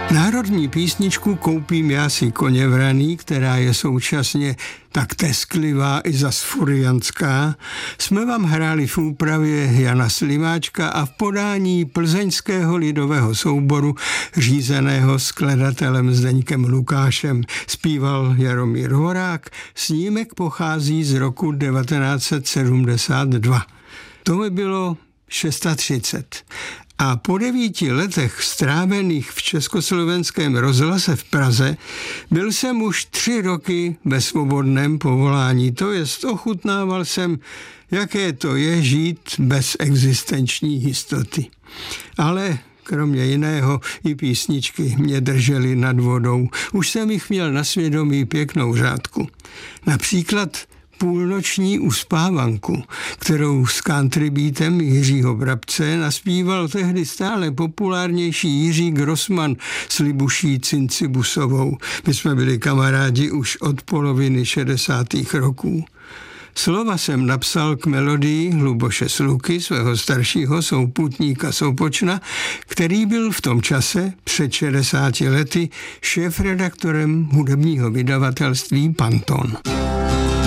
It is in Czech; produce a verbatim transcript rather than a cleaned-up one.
Národní písničku Koupím já si koně vraný, která je současně tak tesklivá i zas furiantská, jsme vám hráli v úpravě Jana Slimáčka a v podání plzeňského lidového souboru řízeného skladatelem Zdeňkem Lukášem. Zpíval Jaromír Horák, snímek pochází z roku devatenáct set sedmdesát dva. To mi bylo třicet šest. A po devíti letech strávených v Československém rozhlase v Praze byl jsem už tři roky ve svobodném povolání. To jest, ochutnával jsem, jaké to je žít bez existenční jistoty. Ale kromě jiného i písničky mě držely nad vodou. Už jsem jich měl na svědomí pěknou řádku. Například Půlnoční uspávanku, kterou s country beatem Jiřího Brabce naspíval tehdy stále populárnější Jiří Grossman s Libuší Cincibusovou. My jsme byli kamarádi už od poloviny šedesátých roků. Slova jsem napsal k melodii Luboše Sluky, svého staršího souputníka Soupočna, který byl v tom čase před šedesáti lety šéfredaktorem hudebního vydavatelství Panton.